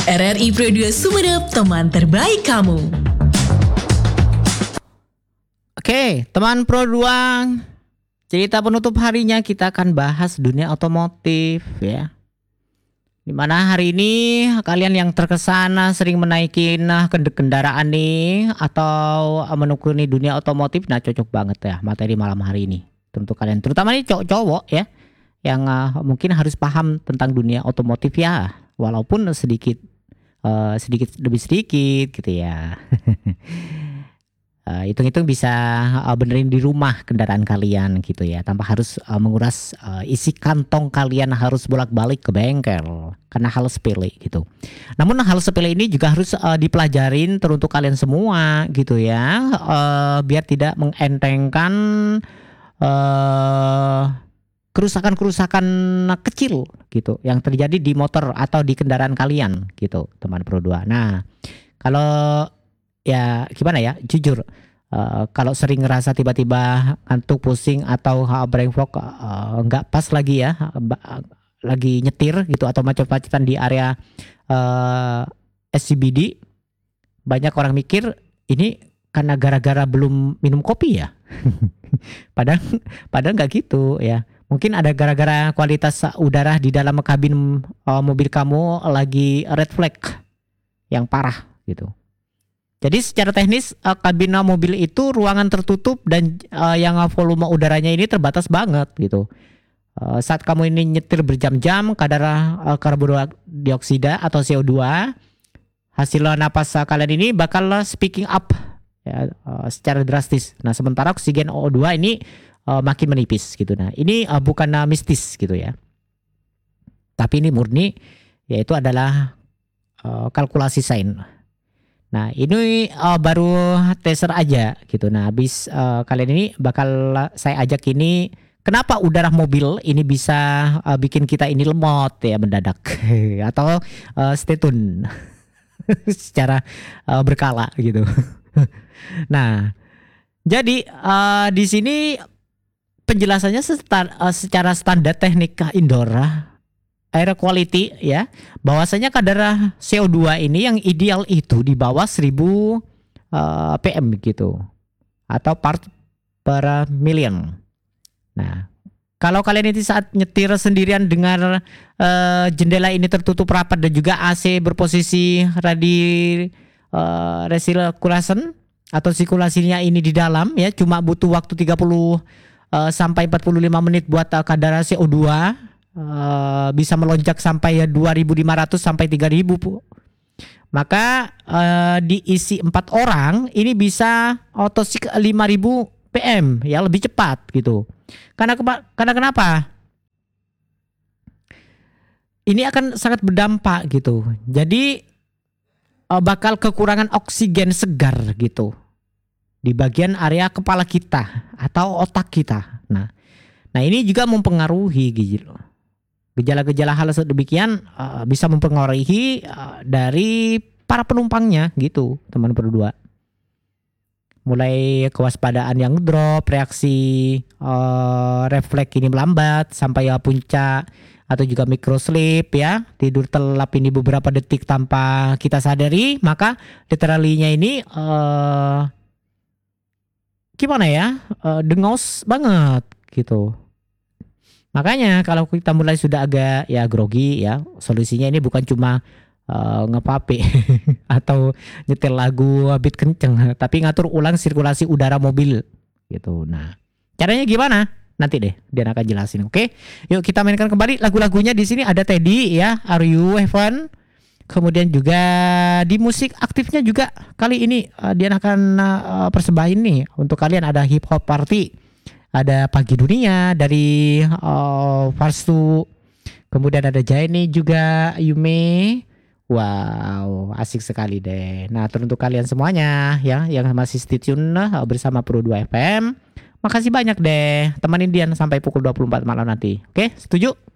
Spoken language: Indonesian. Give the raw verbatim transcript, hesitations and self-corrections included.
R R I Pro dua Sumeneb, teman terbaik kamu. Oke, teman Pro dua, cerita penutup harinya kita akan bahas dunia otomotif ya. Dimana hari ini kalian yang terkesan sering menaiki nah kendaraan nih atau menekuni dunia otomotif, nah cocok banget ya materi malam hari ini. Untuk kalian, terutama nih cowok-cowok ya, yang uh, mungkin harus paham tentang dunia otomotif ya, walaupun sedikit uh, sedikit lebih sedikit gitu ya. Uh, hitung-hitung bisa uh, benerin di rumah kendaraan kalian gitu ya, tanpa harus uh, menguras uh, isi kantong kalian harus bolak-balik ke bengkel karena hal sepele gitu. Namun hal sepele ini juga harus uh, dipelajarin teruntuk kalian semua gitu ya, uh, biar tidak mengentengkan uh, kerusakan-kerusakan kecil gitu yang terjadi di motor atau di kendaraan kalian gitu, teman Pro dua. Nah, kalau ya gimana ya, jujur uh, kalau sering ngerasa tiba-tiba ngantuk, pusing atau uh, brain fog, uh, nggak pas lagi ya, uh, lagi nyetir gitu atau macet-macetan di area uh, S C B D, banyak orang mikir ini karena gara-gara belum minum kopi ya. padahal padahal nggak gitu ya. Mungkin ada gara-gara kualitas udara di dalam kabin uh, mobil kamu lagi red flag yang parah gitu. Jadi secara teknis uh, kabin mobil itu ruangan tertutup dan uh, yang volume udaranya ini terbatas banget gitu. Uh, saat kamu ini nyetir berjam-jam, kadar uh, karbon dioksida atau C O dua hasil napas uh, kalian ini bakal speaking up ya, uh, secara drastis. Nah, sementara oksigen O dua ini uh, makin menipis gitu. Nah, ini uh, bukan uh, mistis gitu ya. Tapi ini murni, yaitu adalah uh, kalkulasi sains. Nah, ini uh, baru teaser aja gitu. Nah, habis uh, kalian ini bakal saya ajak ini, kenapa udara mobil ini bisa uh, bikin kita ini lemot ya mendadak atau uh, stay tune secara uh, berkala gitu. Nah, jadi uh, di sini penjelasannya setar, uh, secara standar teknik indoor air quality ya, bahwasanya kadar C O dua ini yang ideal itu di bawah seribu uh, P M gitu atau part per million. Nah, kalau kalian ini saat nyetir sendirian dengan uh, jendela ini tertutup rapat dan juga A C berposisi radi uh, recirculation atau sirkulasinya ini di dalam ya, cuma butuh waktu tiga puluh uh, sampai empat puluh lima menit buat uh, kadar C O dua Uh, bisa melonjak sampai dua ribu lima ratus sampai tiga ribu. Maka uh, diisi empat orang ini bisa otosik lima ribu P M ya, lebih cepat gitu. Karena karena kenapa? Ini akan sangat berdampak gitu. Jadi uh, bakal kekurangan oksigen segar gitu di bagian area kepala kita atau otak kita. Nah, nah ini juga mempengaruhi gitu. Gejala-gejala hal demikian uh, bisa mempengaruhi uh, dari para penumpangnya gitu, teman Pro dua. Mulai kewaspadaan yang drop, reaksi uh, refleks ini melambat sampai ya puncak, atau juga micro sleep ya, tidur terlelap ini beberapa detik tanpa kita sadari, maka literally-nya ini uh, gimana ya, uh, dengos banget gitu. Makanya kalau kita mulai sudah agak ya grogi ya, solusinya ini bukan cuma uh, ngepape atau nyetel lagu beat kenceng, tapi ngatur ulang sirkulasi udara mobil gitu. Nah, caranya gimana? Nanti deh dia akan jelasin. Oke, yuk kita mainkan kembali lagu-lagunya. Di sini ada Teddy ya, Are You Heaven. Kemudian juga di musik aktifnya juga kali ini uh, dia akan uh, persembahin nih untuk kalian, ada hip hop party. Ada Pagi Dunia dari uh, Farstu. Kemudian ada Jaini juga, Yume. Wow, asik sekali deh. Nah, teruntuk kalian semuanya ya yang masih stay tune uh, bersama Pro dua F M. Makasih banyak deh. Temanin Dian sampai pukul dua puluh empat malam nanti. Oke, setuju?